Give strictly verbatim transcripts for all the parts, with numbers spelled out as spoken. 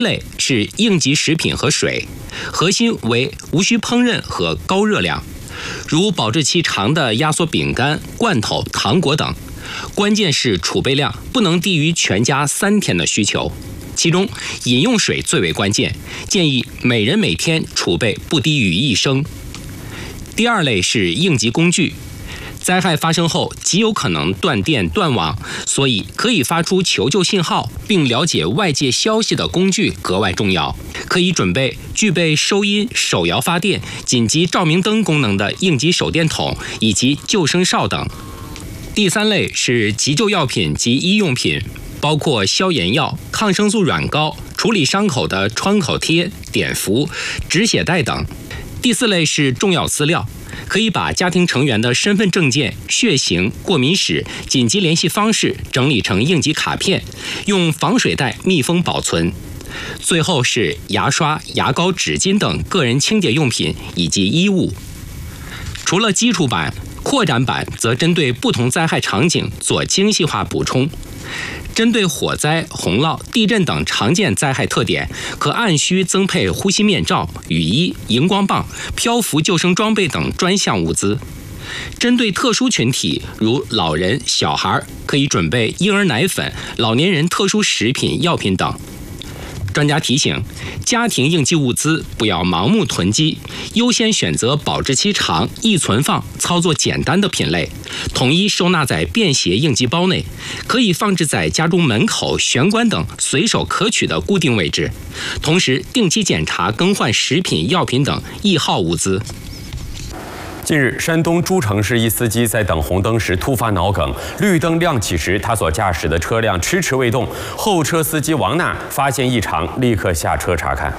类是应急食品和水，核心为无需烹饪和高热量，如保质期长的压缩饼干、罐头、糖果等。关键是储备量不能低于全家三天的需求，其中饮用水最为关键，建议每人每天储备不低于一升。第二类是应急工具。灾害发生后极有可能断电断网，所以可以发出求救信号并了解外界消息的工具格外重要。可以准备具备收音、手摇发电、紧急照明灯功能的应急手电筒以及救生哨等。第三类是急救药品及医用品，包括消炎药、抗生素软膏、处理伤口的创口贴、碘伏、止血带等。第四类是重要资料，可以把家庭成员的身份证件、血型、过敏史、紧急联系方式整理成应急卡片，用防水袋密封保存。最后是牙刷、牙膏、纸巾等个人清洁用品以及衣物。除了基础版，扩展版则针对不同灾害场景做精细化补充。针对火灾、洪涝、地震等常见灾害特点，可按需增配呼吸面罩、雨衣、荧光棒、漂浮救生装备等专项物资。针对特殊群体，如老人、小孩，可以准备婴儿奶粉、老年人特殊食品、药品等。专家提醒，家庭应急物资不要盲目囤积，优先选择保质期长、易存放、操作简单的品类，统一收纳在便携应急包内，可以放置在家中门口、玄关等随手可取的固定位置。同时，定期检查更换食品、药品等易耗物资。 近日，山东诸城市一司机在等红灯时突发脑梗，绿灯亮起时，他所驾驶的车辆迟迟未动，后车司机王娜发现异常，立刻下车查看。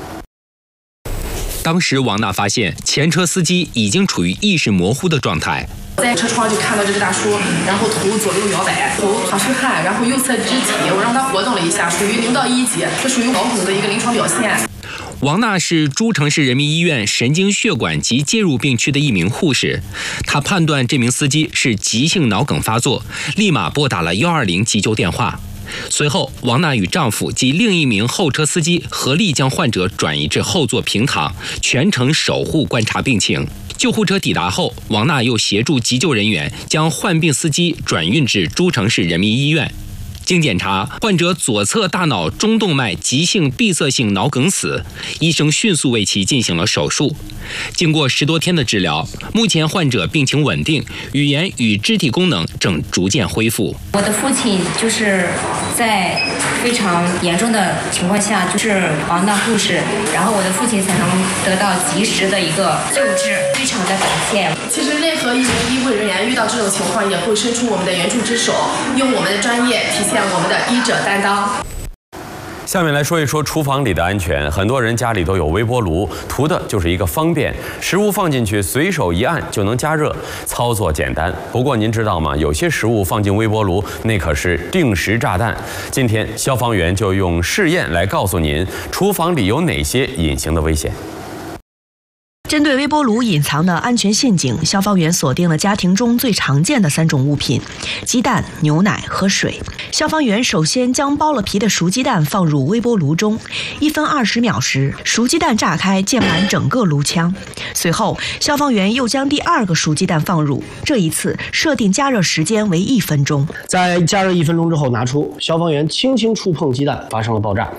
当时王娜发现前车司机已经处于意识模糊的状态。 在车窗就看到这个大叔，然后头左右摇摆，头淌出汗，然后右侧肢体，我让他活动了一下，属于零到一级，这属于脑梗的一个临床表现。 王娜是诸城市人民医院神经血管及介入病区的一名护士，她判断这名司机是急性脑梗发作，立马拨打了一二零急救电话。随后，王娜与丈夫及另一名后车司机合力将患者转移至后座平躺，全程守护观察病情。救护车抵达后，王娜又协助急救人员将患病司机转运至诸城市人民医院。经检查，患者左侧大脑中动脉急性闭塞性脑梗死，医生迅速为其进行了手术。经过十多天的治疗，目前患者病情稳定，语言与肢体功能正逐渐恢复。 我的父亲就是在非常严重的情况下，就是王娜护士，然后我的父亲才能得到及时的一个救治，非常的感谢。 其实任何一名医护人员遇到这种情况，也会伸出我们的援助之手，用我们的专业体现我们的医者担当。 下面来说一说厨房里的安全。很多人家里都有微波炉，图的就是一个方便，食物放进去随手一按就能加热，操作简单。不过您知道吗？有些食物放进微波炉，那可是定时炸弹。今天消防员就用试验来告诉您，厨房里有哪些隐形的危险。 针对微波炉隐藏的安全陷阱，消防员锁定了家庭中最常见的三种物品：鸡蛋、牛奶和水。消防员首先将剥了皮的熟鸡蛋放入微波炉中，一分二十秒时，熟鸡蛋炸开，溅满整个炉腔。随后，消防员又将第二个熟鸡蛋放入，这一次设定加热时间为一分钟。 在加热一分钟之后拿出，消防员轻轻触碰鸡蛋，发生了爆炸。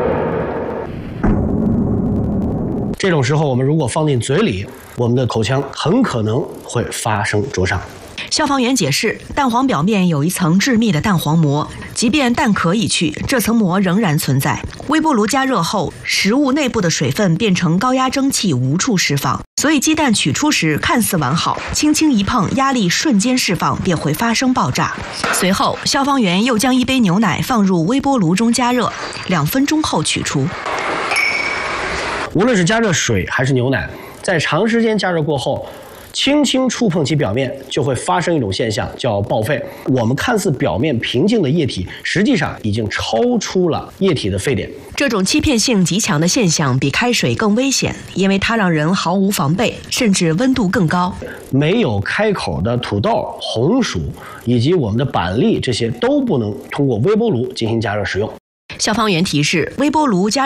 这种时候，我们如果放进嘴里，我们的口腔很可能会发生灼伤。 消防员解释，蛋黄表面有一层致密的蛋黄膜，即便蛋壳已去，这层膜仍然存在。微波炉加热后，食物内部的水分变成高压蒸汽，无处释放，所以鸡蛋取出时看似完好，轻轻一碰，压力瞬间释放，便会发生爆炸。随后，消防员又将一杯牛奶放入微波炉中加热，两分钟后取出。 无论是加热水还是牛奶，在长时间加热过后，轻轻触碰其表面，就会发生一种现象，叫报沸。我们看似表面平静的液体，实际上已经超出了液体的沸点。 这种欺骗性极强的现象比开水更危险，因为它让人毫无防备，甚至温度更高。 没有开口的土豆、红薯以及我们的板栗，这些都不能通过微波炉进行加热使用。 消防员提示：微波炉加